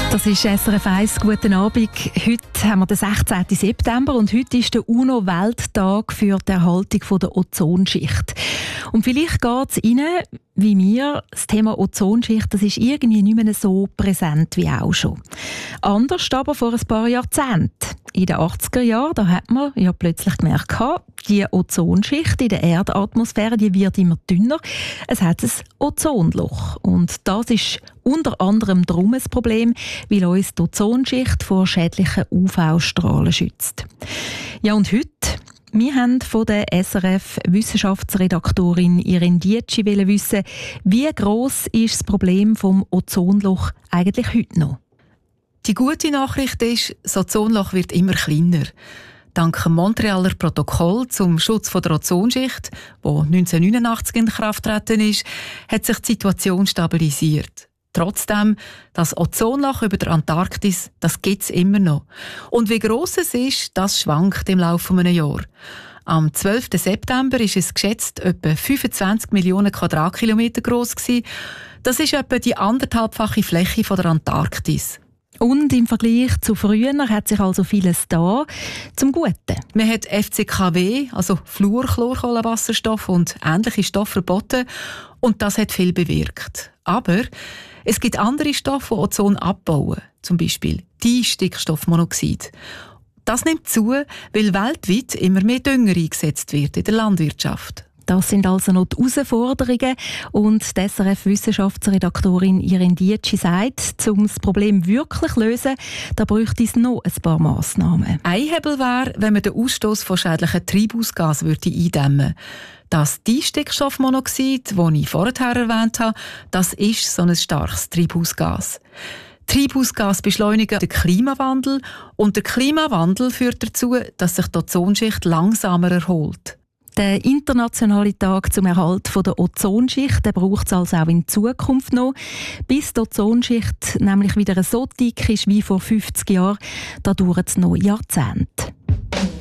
Das ist SRF 1. Guten Abend. Heute haben wir den 16. September und heute ist der UNO-Welttag für die Erhaltung der Ozonschicht. Und vielleicht geht es Ihnen, wie mir, das Thema Ozonschicht, das ist irgendwie nicht mehr so präsent wie auch schon. Anders aber vor ein paar Jahrzehnten. In den 80er Jahren, da hat man ja plötzlich gemerkt, die Ozonschicht in der Erdatmosphäre, die wird immer dünner. Es hat ein Ozonloch. Und das ist unter anderem darum ein Problem, weil uns die Ozonschicht vor schädlichen UV-Strahlen schützt. Ja, und heute, wir haben von der SRF-Wissenschaftsredaktorin Irene Dietschi wissen, wie gross ist das Problem vom Ozonloch eigentlich heute noch? Die gute Nachricht ist, das Ozonloch wird immer kleiner. Dank dem Montrealer Protokoll zum Schutz der Ozonschicht, das 1989 in Kraft getreten ist, hat sich die Situation stabilisiert. Trotzdem, das Ozonloch über der Antarktis, das gibt es immer noch. Und wie gross es ist, das schwankt im Laufe eines Jahres. Am 12. September ist es geschätzt etwa 25 Millionen Quadratkilometer gross gewesen. Das ist etwa die 1,5-fache Fläche der Antarktis. Und im Vergleich zu früher hat sich also vieles da zum Guten. Man hat FCKW, also Fluorchlorkohlenwasserstoff und ähnliche Stoffe verboten und das hat viel bewirkt. Aber es gibt andere Stoffe, die Ozon abbauen, zum Beispiel Distickstoffmonoxid. Das nimmt zu, weil weltweit immer mehr Dünger eingesetzt wird in der Landwirtschaft. Das sind also noch die Herausforderungen. Und die SRF-Wissenschaftsredaktorin Irene Dietschi sagt, um das Problem wirklich zu lösen, da bräuchte es noch ein paar Massnahmen. Ein Hebel wäre, wenn man den Ausstoß von schädlichen Treibhausgasen eindämmen würde. Das Distickstoffmonoxid, das ich vorher erwähnt habe, das ist so ein starkes Treibhausgas. Treibhausgas beschleunigen den Klimawandel und der Klimawandel führt dazu, dass sich die Ozonschicht langsamer erholt. Der internationale Tag zum Erhalt der Ozonschicht braucht es also auch in Zukunft noch. Bis die Ozonschicht nämlich wieder so dick ist wie vor 50 Jahren, da dauert es noch Jahrzehnte.